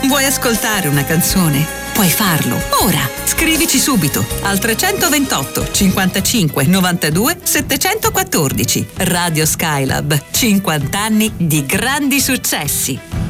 Vuoi ascoltare una canzone? Puoi farlo ora. Scrivici subito al 328 55 92 714. Radio Skylab. 50 anni di grandi successi.